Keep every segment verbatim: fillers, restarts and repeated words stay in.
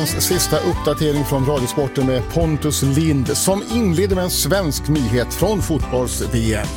Veckans sista uppdatering från Radiosporten med Pontus Lind som inleder med en svensk nyhet från fotbolls-V M.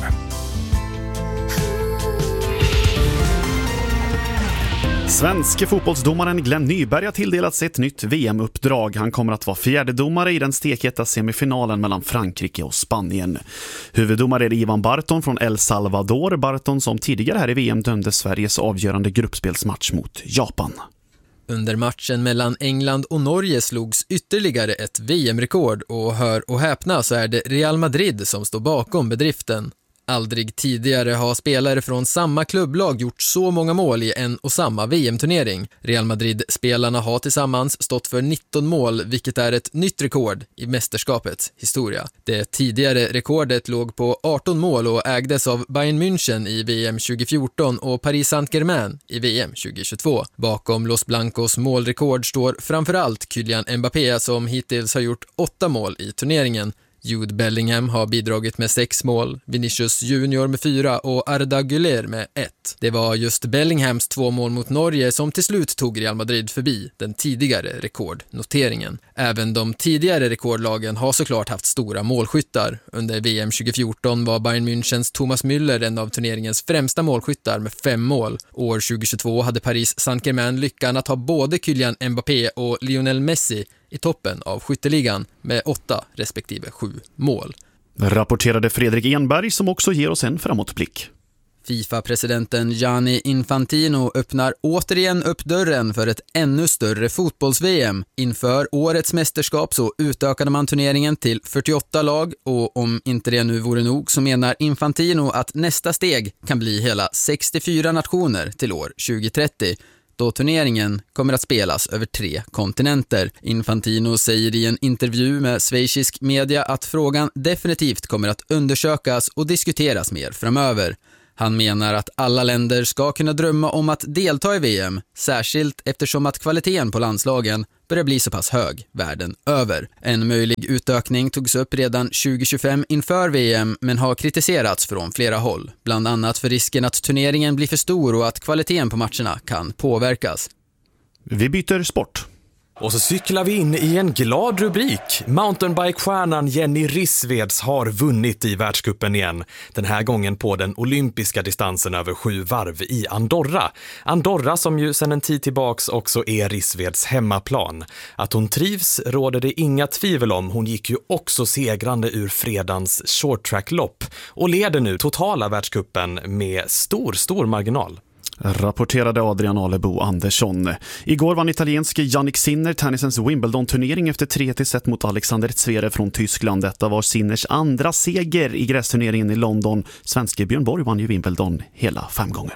Svenske fotbollsdomaren Glenn Nyberg har tilldelats ett nytt V M-uppdrag. Han kommer att vara fjärde domare i den stekheta semifinalen mellan Frankrike och Spanien. Huvuddomare är Ivan Barton från El Salvador. Barton som tidigare här i V M dömde Sveriges avgörande gruppspelsmatch mot Japan. Under matchen mellan England och Norge slogs ytterligare ett V M-rekord och hör och häpna så är det Real Madrid som står bakom bedriften. Aldrig tidigare har spelare från samma klubblag gjort så många mål i en och samma V M-turnering. Real Madrid-spelarna har tillsammans stått för nitton mål, vilket är ett nytt rekord i mästerskapets historia. Det tidigare rekordet låg på arton mål och ägdes av Bayern München i V M tjugo fjorton och Paris Saint-Germain i V M tjugo tjugotvå. Bakom Los Blancos målrekord står framförallt Kylian Mbappé som hittills har gjort åtta mål i turneringen. Jude Bellingham har bidragit med sex mål, Vinicius Junior med fyra och Arda Güler med ett. Det var just Bellinghams två mål mot Norge som till slut tog Real Madrid förbi den tidigare rekordnoteringen. Även de tidigare rekordlagen har såklart haft stora målskyttar. Under V M tjugo fjorton var Bayern Münchens Thomas Müller en av turneringens främsta målskyttar med fem mål. År tjugo tjugotvå hade Paris Saint-Germain lyckan att ha både Kylian Mbappé och Lionel Messi i toppen av skytteligan med åtta respektive sju mål. Rapporterade Fredrik Enberg som också ger oss en framåtblick. FIFA-presidenten Gianni Infantino öppnar återigen upp dörren för ett ännu större fotbolls-V M. Inför årets mästerskap så utökade man turneringen till fyrtioåtta lag och om inte det nu vore nog så menar Infantino att nästa steg kan bli hela sextiofyra nationer till år tjugo trettio. Då turneringen kommer att spelas över tre kontinenter. Infantino säger i en intervju med schweizisk media att frågan definitivt kommer att undersökas och diskuteras mer framöver. Han menar att alla länder ska kunna drömma om att delta i V M, särskilt eftersom att kvaliteten på landslagen börjar bli så pass hög världen över. En möjlig utökning togs upp redan tjugo tjugofem inför V M men har kritiserats från flera håll. Bland annat för risken att turneringen blir för stor och att kvaliteten på matcherna kan påverkas. Vi byter sport. Och så cyklar vi in i en glad rubrik. Mountainbike-stjärnan Jenny Rissveds har vunnit i världscupen igen. Den här gången på den olympiska distansen över sju varv i Andorra. Andorra som ju sedan en tid tillbaks också är Rissveds hemmaplan. Att hon trivs råder det inga tvivel om. Hon gick ju också segrande ur fredagens short track-lopp och leder nu totala världscupen med stor, stor marginal. Rapporterade Adrian Alebo Andersson. Igår vann italienske Jannik Sinner tennisens Wimbledon-turnering efter tre till set mot Alexander Zverev från Tyskland. Detta var Sinners andra seger i grästurneringen i London. Svenske Björn Borg vann ju Wimbledon hela fem gånger.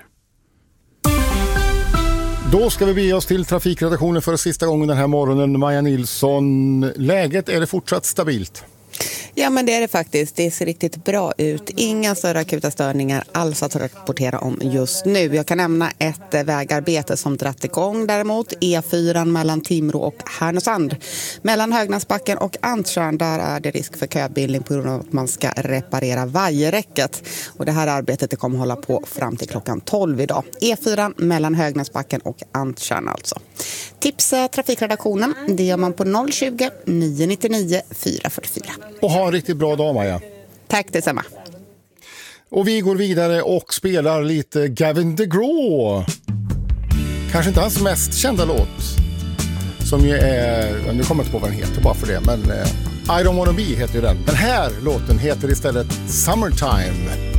Då ska vi bege oss till trafikredaktionen för sista gången den här morgonen. Maja Nilsson, läget, är det fortsatt stabilt? Ja, men det är det faktiskt. Det ser riktigt bra ut. Inga större akuta störningar alls att rapportera om just nu. Jag kan nämna ett vägarbete som dratt igång däremot. E fyra mellan Timrå och Härnösand. Mellan Högnadsbacken och Antjärn där är det risk för köbildning på grund av att man ska reparera vajerräcket. Och det här arbetet det kommer hålla på fram till klockan tolv idag. E fyra mellan Högnadsbacken och Antjärn alltså. Tips trafikredaktionen, det gör man på noll tjugo, nio nittionio, fyra fyrtiofyra. Och ha en riktigt bra dag, Maja. Tack detsamma. Och vi går vidare och spelar lite Gavin DeGraw. Kanske inte hans mest kända låt. Som ju är, nu kommer jag inte på vad den heter bara för det. Men I Don't Wanna Be heter ju den. Den här låten heter istället Summertime.